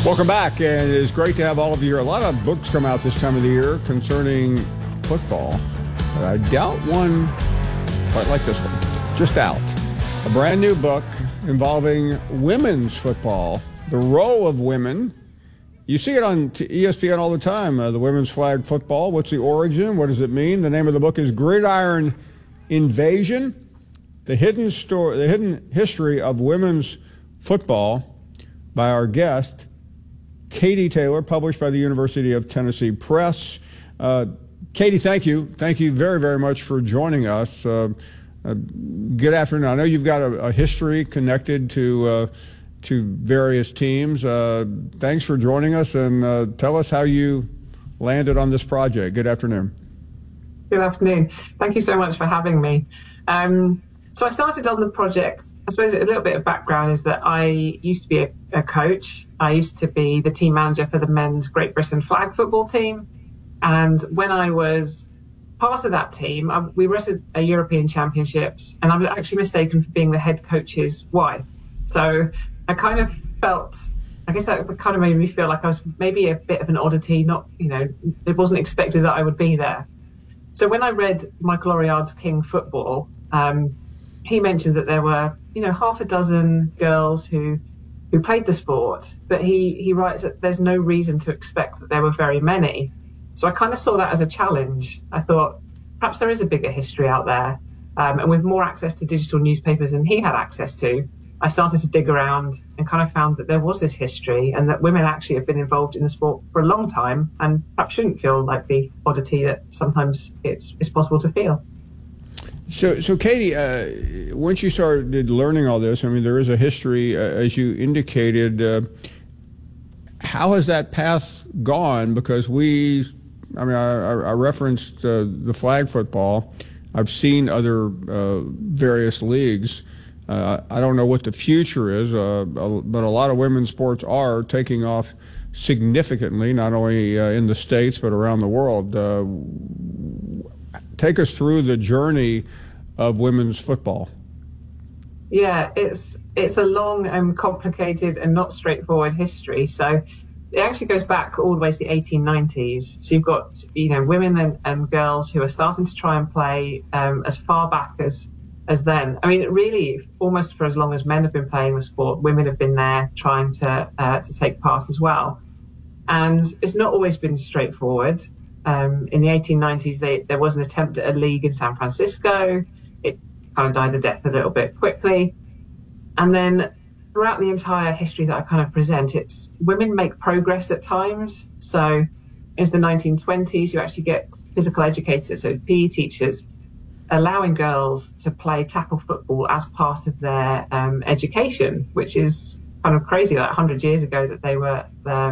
Welcome back, and it's great to have all of you here. A lot of books come out this time of the year concerning football, but I doubt one quite like this one. Just out. A brand new book involving women's football, the role of women. You see it on ESPN all the time, the women's flag football. What's the origin? What does it mean? The name of the book is Gridiron Invasion, the hidden history of women's football, by our guest, Katie Taylor, published by the University of Tennessee Press. Katie, thank you. Thank you very, very much for joining us. Good afternoon. I know you've got a history connected to various teams. Thanks for joining us, and tell us how you landed on this project. Good afternoon. Good afternoon. Thank you so much for having me. So I started on the project. I suppose a little bit of background is that I used to be a coach. I used to be the team manager for the men's Great Britain flag football team. And when I was part of that team, we were at a European Championships, and I was actually mistaken for being the head coach's wife. So I kind of felt, I guess that kind of made me feel like I was maybe a bit of an oddity, it wasn't expected that I would be there. So when I read Michael Oriard's King Football, he mentioned that there were, half a dozen girls who played the sport, but he writes that there's no reason to expect that there were very many. So I kind of saw that as a challenge. I thought perhaps there is a bigger history out there, and with more access to digital newspapers than he had access to, I started to dig around and kind of found that there was this history and that women actually have been involved in the sport for a long time and perhaps shouldn't feel like the oddity that sometimes it's possible to feel. So Katie, once you started learning all this, there is a history, as you indicated. How has that path gone? Because I referenced the flag football. I've seen other various leagues. I don't know what the future is, but a lot of women's sports are taking off significantly, not only in the States, but around the world. Take us through the journey of women's football. Yeah, it's a long and complicated and not straightforward history. So it actually goes back all the way to the 1890s. So you've got, women and girls who are starting to try and play as far back as then. Really, almost for as long as men have been playing the sport, women have been there trying to take part as well. And it's not always been straightforward. In the 1890s, there was an attempt at a league in San Francisco. It kind of died a death a little bit quickly. And then throughout the entire history that I kind of present, it's women make progress at times. So in the 1920s, you actually get physical educators, so PE teachers, allowing girls to play tackle football as part of their education, which is kind of crazy, like 100 years ago that they were,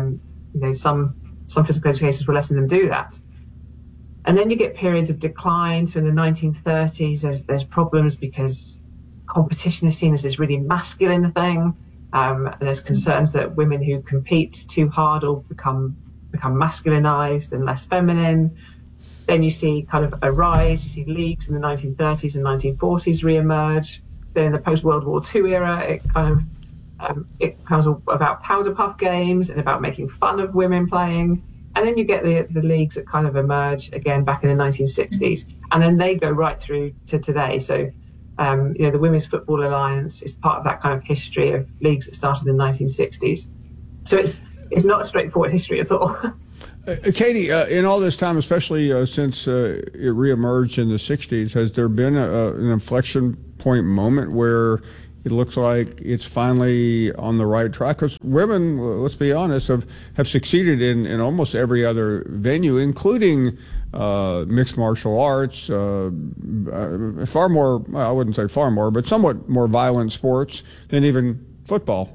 some physical educators were letting them do that. And then you get periods of decline. So in the 1930s, there's problems because competition is seen as this really masculine thing. And there's concerns that women who compete too hard will become masculinized and less feminine. Then you see kind of a rise. You see leagues in the 1930s and 1940s reemerge. Then in the post-World War II era, it becomes about powder puff games and about making fun of women playing. And then you get the leagues that kind of emerge again back in the 1960s. And then they go right through to today. So, the Women's Football Alliance is part of that kind of history of leagues that started in the 1960s. So it's not a straightforward history at all. Katie, in all this time, especially since it reemerged in the 60s, has there been an inflection point moment where it looks like it's finally on the right track? Because women, let's be honest, have succeeded in almost every other venue, including mixed martial arts, far more, well, I wouldn't say far more, but somewhat more violent sports than even football.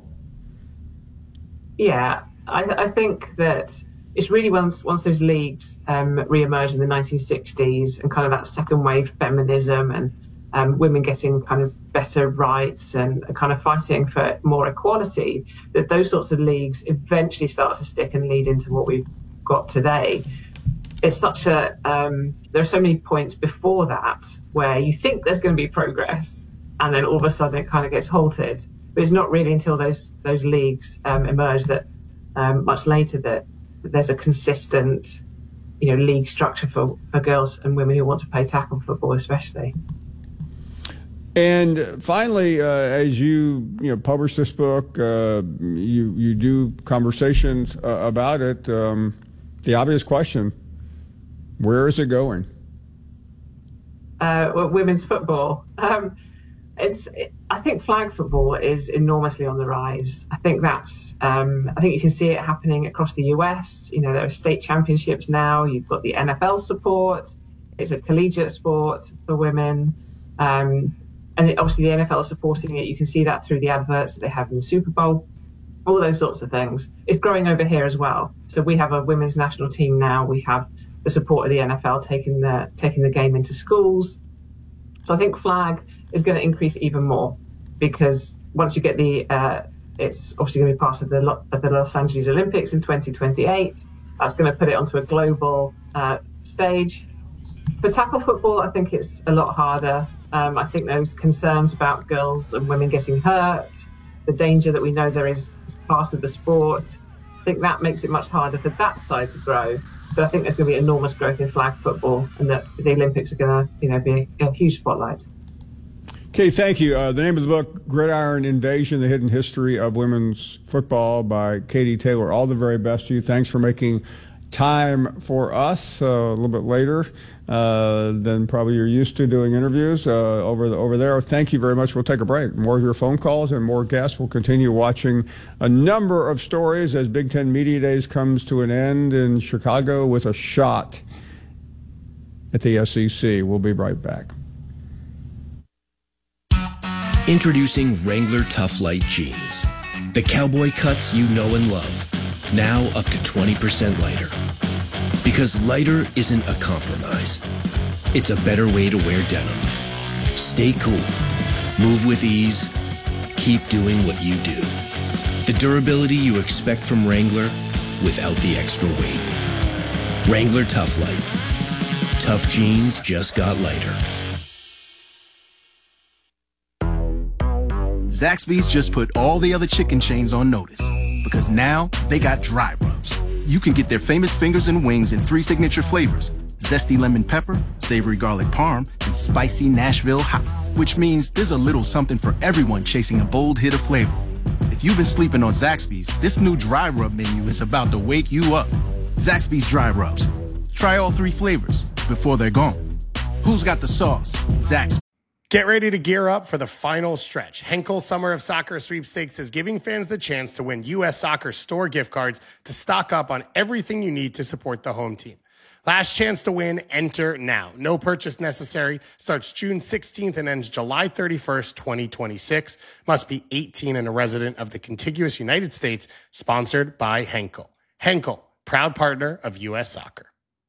Yeah, I think that it's really once those leagues re-emerged in the 1960s and kind of that second wave feminism and women getting kind of better rights and kind of fighting for more equality, that those sorts of leagues eventually start to stick and lead into what we've got today. It's such a, there are so many points before that where you think there's going to be progress and then all of a sudden it kind of gets halted. But it's not really until those leagues emerge that much later that there's a consistent, league structure for girls and women who want to play tackle football, especially. And finally, as you publish this book, you do conversations about it. The obvious question: where is it going? Women's football. I think flag football is enormously on the rise. I think you can see it happening across the US. There are state championships now. You've got the NFL support. It's a collegiate sport for women. And obviously the NFL is supporting it. You can see that through the adverts that they have in the Super Bowl, all those sorts of things. It's growing over here as well. So we have a women's national team now. We have the support of the NFL taking the game into schools. So I think flag is going to increase even more, because once you get it's obviously going to be part of the Los Angeles Olympics in 2028. That's going to put it onto a global stage. For tackle football, I think it's a lot harder. I think those concerns about girls and women getting hurt, the danger that we know there is as part of the sport, I think that makes it much harder for that side to grow. But I think there's going to be enormous growth in flag football, and that the Olympics are going to be a huge spotlight. Okay, thank you. The name of the book, Gridiron Invasion, The Hidden History of Women's Football by Katie Taylor. All the very best to you. Thanks for making time for us a little bit later than probably you're used to doing interviews over there. Thank you very much. We'll take a break. More of your phone calls and more guests. We'll continue watching a number of stories as Big Ten Media Days comes to an end in Chicago with a shot at the SEC. We'll be right back. Introducing Wrangler Tough Light Jeans. The cowboy cuts you know and love. Now up to 20% lighter. Because lighter isn't a compromise. It's a better way to wear denim. Stay cool. Move with ease. Keep doing what you do. The durability you expect from Wrangler without the extra weight. Wrangler Tough Light. Tough jeans just got lighter. Zaxby's just put all the other chicken chains on notice, because now they got dry rubs. You can get their famous fingers and wings in 3 signature flavors: zesty lemon pepper, savory garlic parm, and spicy Nashville hot, which means there's a little something for everyone chasing a bold hit of flavor. If you've been sleeping on Zaxby's, this new dry rub menu is about to wake you up. Zaxby's Dry Rubs. Try all 3 flavors before they're gone. Who's got the sauce? Zaxby's. Get ready to gear up for the final stretch. Henkel Summer of Soccer Sweepstakes is giving fans the chance to win U.S. Soccer store gift cards to stock up on everything you need to support the home team. Last chance to win, enter now. No purchase necessary. Starts June 16th and ends July 31st, 2026. Must be 18 and a resident of the contiguous United States. Sponsored by Henkel. Henkel, proud partner of U.S. Soccer.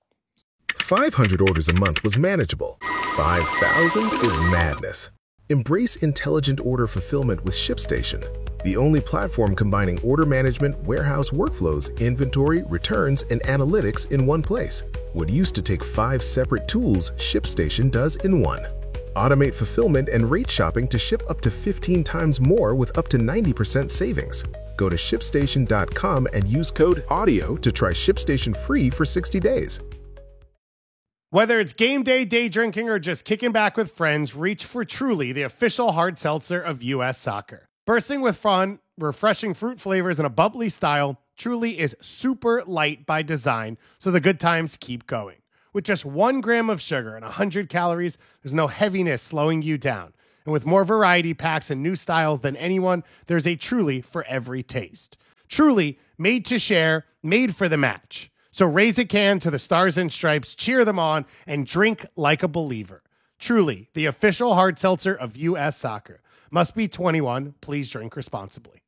500 orders a month was manageable. 5,000 is madness. Embrace intelligent order fulfillment with ShipStation, the only platform combining order management, warehouse workflows, inventory, returns, and analytics in one place. What used to take 5 separate tools, ShipStation does in one. Automate fulfillment and rate shopping to ship up to 15 times more with up to 90% savings. Go to ShipStation.com and use code AUDIO to try ShipStation free for 60 days. Whether it's game day, day drinking, or just kicking back with friends, reach for Truly, the official hard seltzer of U.S. Soccer. Bursting with fun, refreshing fruit flavors, and a bubbly style, Truly is super light by design, so the good times keep going. With just 1 gram of sugar and 100 calories, there's no heaviness slowing you down. And with more variety packs and new styles than anyone, there's a Truly for every taste. Truly, made to share, made for the match. So raise a can to the Stars and Stripes, cheer them on, and drink like a believer. Truly, the official hard seltzer of U.S. Soccer. Must be 21. Please drink responsibly.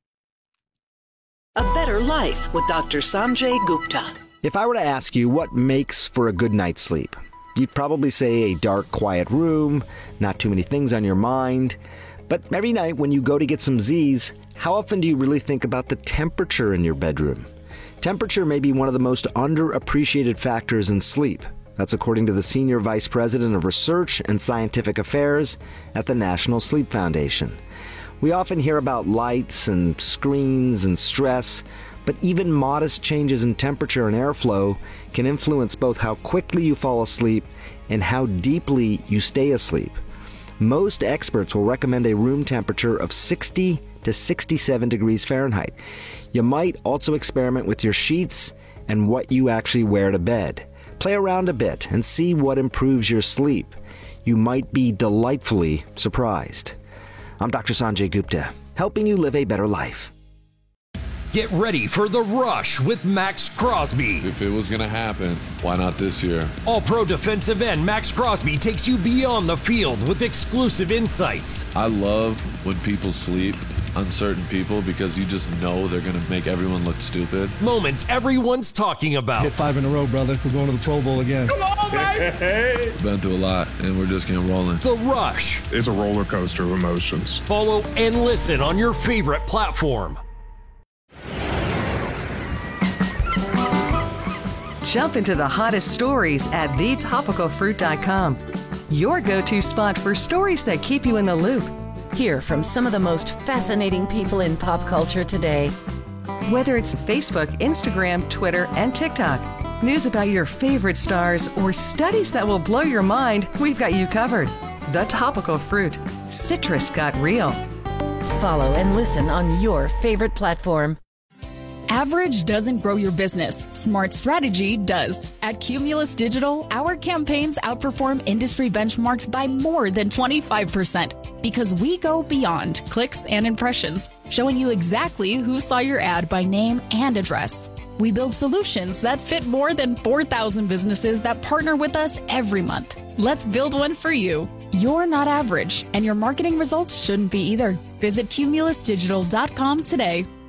A better life with Dr. Sanjay Gupta. If I were to ask you what makes for a good night's sleep, you'd probably say a dark, quiet room, not too many things on your mind. But every night when you go to get some Z's, how often do you really think about the temperature in your bedroom? Temperature may be one of the most underappreciated factors in sleep. That's according to the Senior Vice President of Research and Scientific Affairs at the National Sleep Foundation. We often hear about lights and screens and stress, but even modest changes in temperature and airflow can influence both how quickly you fall asleep and how deeply you stay asleep. Most experts will recommend a room temperature of 60 to 67 degrees Fahrenheit. You might also experiment with your sheets and what you actually wear to bed. Play around a bit and see what improves your sleep. You might be delightfully surprised. I'm Dr. Sanjay Gupta, helping you live a better life. Get ready for The Rush with Max Crosby. If it was going to happen, why not this year? All-pro defensive end Max Crosby takes you beyond the field with exclusive insights. I love when people sleep, uncertain people, because you just know they're going to make everyone look stupid. Moments everyone's talking about. Hit 5 in a row, brother. We're going to the Pro Bowl again. Come on, baby! Been through a lot, and we're just getting rolling. The Rush. It's a roller coaster of emotions. Follow and listen on your favorite platform. Jump into the hottest stories at thetopicalfruit.com. Your go-to spot for stories that keep you in the loop. Hear from some of the most fascinating people in pop culture today. Whether it's Facebook, Instagram, Twitter, and TikTok, news about your favorite stars, or studies that will blow your mind, we've got you covered. The Topical Fruit. Citrus got real. Follow and listen on your favorite platform. Average doesn't grow your business. Smart strategy does. At Cumulus Digital, our campaigns outperform industry benchmarks by more than 25% because we go beyond clicks and impressions, showing you exactly who saw your ad by name and address. We build solutions that fit more than 4,000 businesses that partner with us every month. Let's build one for you. You're not average, and your marketing results shouldn't be either. Visit cumulusdigital.com today.